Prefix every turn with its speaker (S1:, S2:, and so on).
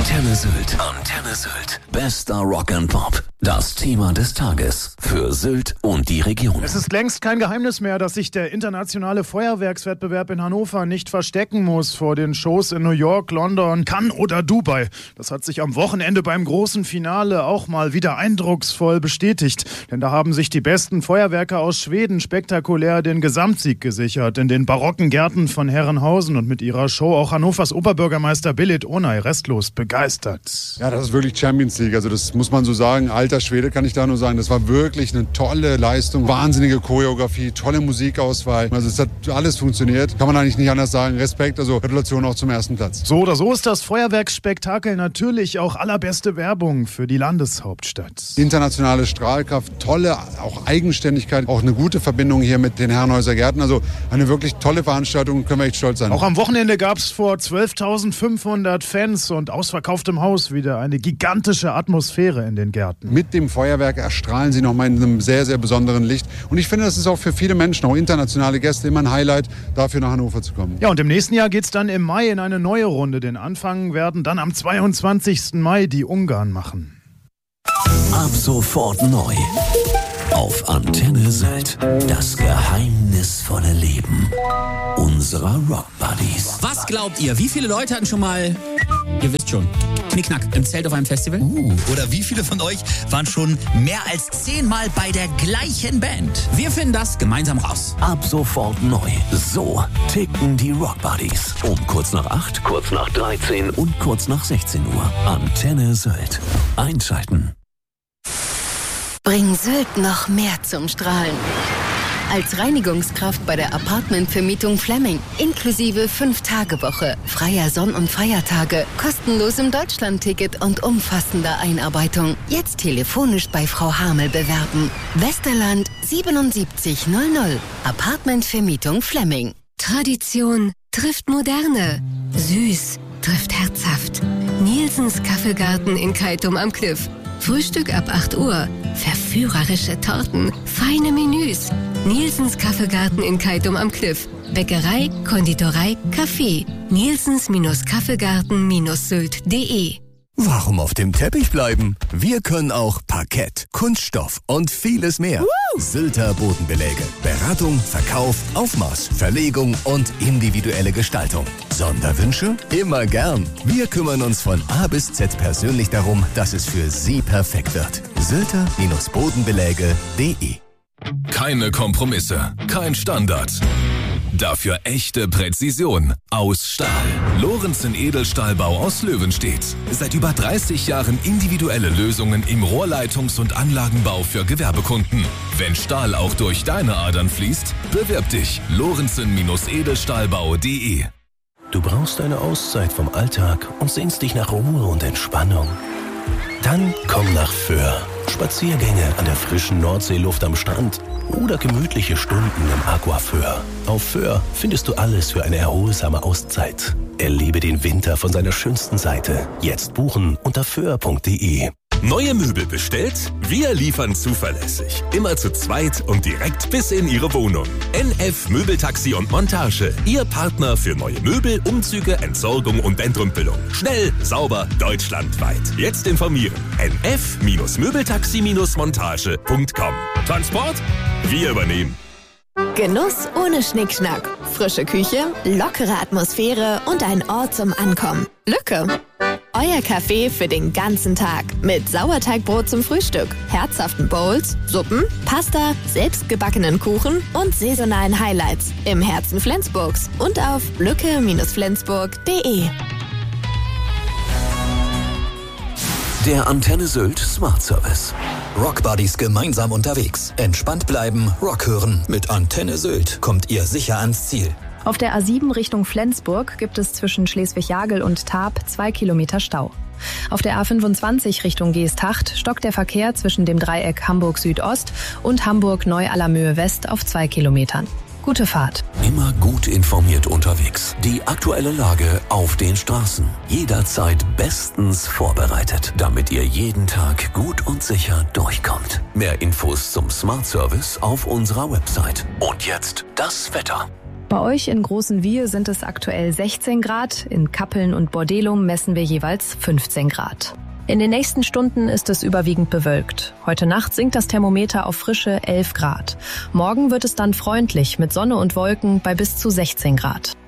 S1: Antenne Sylt. Antenne Sylt. Bester Rock and Pop. Das Thema des Tages für Sylt und die Region.
S2: Es ist längst kein Geheimnis mehr, dass sich der internationale Feuerwerkswettbewerb in Hannover nicht verstecken muss vor den Shows in New York, London, Cannes oder Dubai. Das hat sich am Wochenende beim großen Finale auch mal wieder eindrucksvoll bestätigt. Denn da haben sich die besten Feuerwerker aus Schweden spektakulär den Gesamtsieg gesichert. In den barocken Gärten von Herrenhausen und mit ihrer Show auch Hannovers Oberbürgermeister Billit Onay restlos begeistert.
S3: Ja, das ist wirklich Champions League. Also das muss man so sagen. Alter Schwede kann ich da nur sagen. Das war wirklich eine tolle Leistung. Wahnsinnige Choreografie, tolle Musikauswahl. Also es hat alles funktioniert. Kann man eigentlich nicht anders sagen. Respekt, also Gratulation auch zum ersten Platz.
S2: So oder so ist das Feuerwerksspektakel natürlich auch allerbeste Werbung für die Landeshauptstadt.
S3: Internationale Strahlkraft, tolle auch Eigenständigkeit, auch eine gute Verbindung hier mit den Herrenhäuser Gärten. Also eine wirklich tolle Veranstaltung, können wir echt stolz sein.
S2: Auch am Wochenende gab es vor 12.500 Fans und ausverkauftem Haus wieder eine gigantische Atmosphäre in den Gärten.
S3: Mit dem Feuerwerk erstrahlen sie nochmal in einem sehr, sehr besonderen Licht. Und ich finde, das ist auch für viele Menschen, auch internationale Gäste, immer ein Highlight, dafür nach Hannover zu kommen.
S2: Ja, und im nächsten Jahr geht es dann im Mai in eine neue Runde. Den Anfang werden dann am 22. Mai die Ungarn machen.
S1: Ab sofort neu. Auf Antenne Sylt. Das geheimnisvolle Leben unserer Rock Buddies.
S4: Was glaubt ihr? Wie viele Leute hatten schon mal, ihr wisst schon, Knickknack im Zelt auf einem Festival?
S5: Oder wie viele von euch waren schon mehr als 10-mal bei der gleichen Band?
S4: Wir finden das gemeinsam raus.
S1: Ab sofort neu. So ticken die Rock Buddies. Um kurz nach 8, kurz nach 13 und kurz nach 16 Uhr. Antenne Sylt. Einschalten.
S6: Bring Sylt noch mehr zum Strahlen. Als Reinigungskraft bei der Apartmentvermietung Flemming. Inklusive 5-Tage-Woche, freier Sonn- und Feiertage, kostenlosem Deutschlandticket und umfassender Einarbeitung. Jetzt telefonisch bei Frau Hamel bewerben. Westerland 7700. Apartmentvermietung Flemming.
S7: Tradition trifft Moderne. Süß trifft herzhaft. Nielsens Kaffeegarten in Keitum am Kliff. Frühstück ab 8 Uhr. Verführerische Torten. Feine Menüs. Nielsens Kaffeegarten in Keitum am Kliff. Bäckerei, Konditorei, Kaffee. Nielsens-Kaffeegarten-sylt.de.
S8: Warum auf dem Teppich bleiben? Wir können auch Parkett, Kunststoff und vieles mehr. Sylter Bodenbeläge. Beratung, Verkauf, Aufmaß, Verlegung und individuelle Gestaltung. Sonderwünsche? Immer gern. Wir kümmern uns von A bis Z persönlich darum, dass es für Sie perfekt wird. Sylter-Bodenbeläge.de.
S9: Keine Kompromisse, kein Standard. Dafür echte Präzision aus Stahl. Lorenzen Edelstahlbau aus Löwenstedt. Seit über 30 Jahren individuelle Lösungen im Rohrleitungs- und Anlagenbau für Gewerbekunden. Wenn Stahl auch durch deine Adern fließt, bewirb dich. Lorenzen-Edelstahlbau.de.
S10: Du brauchst eine Auszeit vom Alltag und sehnst dich nach Ruhe und Entspannung. Dann komm nach Föhr. Spaziergänge an der frischen Nordseeluft am Strand oder gemütliche Stunden im Aquaföhr. Auf Föhr findest du alles für eine erholsame Auszeit. Erlebe den Winter von seiner schönsten Seite. Jetzt buchen unter föhr.de.
S9: Neue Möbel bestellt? Wir liefern zuverlässig. Immer zu zweit und direkt bis in Ihre Wohnung. NF Möbeltaxi und Montage. Ihr Partner für neue Möbel, Umzüge, Entsorgung und Entrümpelung. Schnell, sauber, deutschlandweit. Jetzt informieren. nf-möbeltaxi-montage.com. Transport? Wir übernehmen.
S11: Genuss ohne Schnickschnack. Frische Küche, lockere Atmosphäre und ein Ort zum Ankommen. Lücke. Euer Café für den ganzen Tag. Mit Sauerteigbrot zum Frühstück, herzhaften Bowls, Suppen, Pasta, selbstgebackenen Kuchen und saisonalen Highlights. Im Herzen Flensburgs und auf lücke-flensburg.de.
S1: Der Antenne Sylt Smart Service.
S5: Rock Buddies gemeinsam unterwegs. Entspannt bleiben, Rock hören. Mit Antenne Sylt kommt ihr sicher ans Ziel.
S12: Auf der A7 Richtung Flensburg gibt es zwischen Schleswig-Jagel und Tarp 2 Kilometer Stau. Auf der A25 Richtung Geesthacht stockt der Verkehr zwischen dem Dreieck Hamburg Südost und Hamburg Neu-Allermöhe West auf 2 Kilometern. Gute Fahrt.
S1: Immer gut informiert unterwegs. Die aktuelle Lage auf den Straßen. Jederzeit bestens vorbereitet, damit ihr jeden Tag gut und sicher durchkommt. Mehr Infos zum Smart Service auf unserer Website. Und jetzt das Wetter.
S12: Bei euch in Großenwiehe sind es aktuell 16 Grad, in Kappeln und Bordelum messen wir jeweils 15 Grad. In den nächsten Stunden ist es überwiegend bewölkt. Heute Nacht sinkt das Thermometer auf frische 11 Grad. Morgen wird es dann freundlich mit Sonne und Wolken bei bis zu 16 Grad.